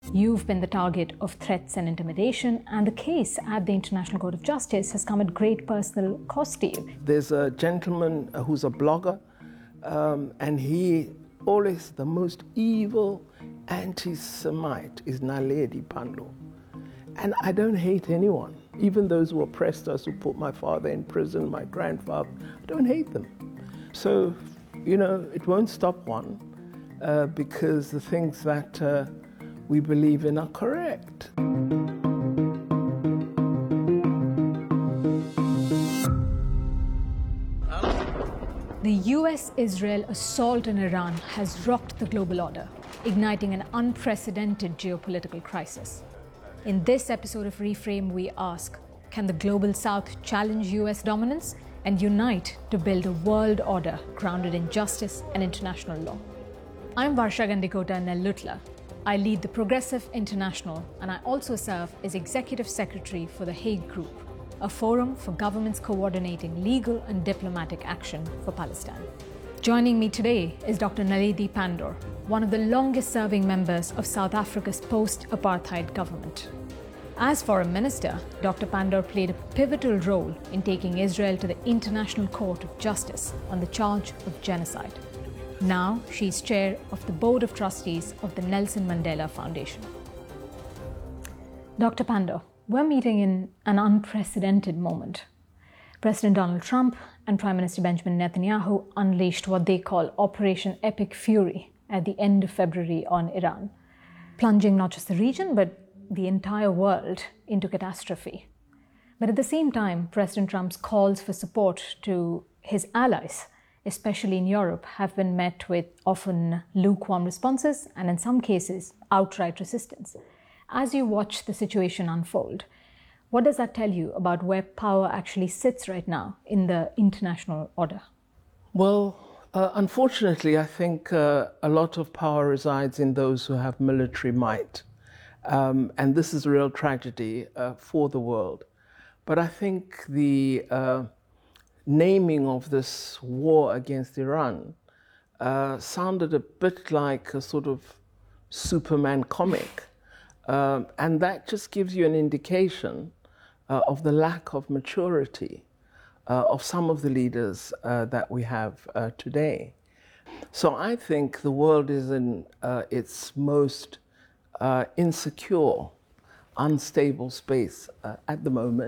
You've been the target of threats and intimidation, and the case at the International Court of Justice has come at great personal cost to you. There's a gentleman who's a blogger, and he always, the most evil anti-Semite is Naledi Pandor. And I don't hate anyone, even those who oppressed us, who put my father in prison, my grandfather, I don't hate them. So, it won't stop one because the things that we believe in are correct. The US-Israel assault on Iran has rocked the global order, igniting an unprecedented geopolitical crisis. In this episode of Reframe, we ask, can the Global South challenge US dominance and unite to build a world order grounded in justice and international law? I'm Varsha Gandikota Nellutla. I lead the Progressive International, and I also serve as Executive Secretary for the Hague Group, a forum for governments coordinating legal and diplomatic action for Palestine. Joining me today is Dr. Naledi Pandor, one of the longest-serving members of South Africa's post-apartheid government. As Foreign Minister, Dr. Pandor played a pivotal role in taking Israel to the International Court of Justice on the charge of genocide. Now, she's chair of the Board of Trustees of the Nelson Mandela Foundation. Dr. Pandor, we're meeting in an unprecedented moment. President Donald Trump and Prime Minister Benjamin Netanyahu unleashed what they call Operation Epic Fury at the end of February on Iran, plunging not just the region, but the entire world into catastrophe. But at the same time, President Trump's calls for support to his allies, especially in Europe, have been met with often lukewarm responses and in some cases, outright resistance. As you watch the situation unfold, what does that tell you about where power actually sits right now in the international order? Well, unfortunately, I think a lot of power resides in those who have military might. And this is a real tragedy for the world. But I think the naming of this war against Iran sounded a bit like a sort of Superman comic. And that just gives you an indication of the lack of maturity of some of the leaders that we have today. So I think the world is in its most insecure, unstable space at the moment.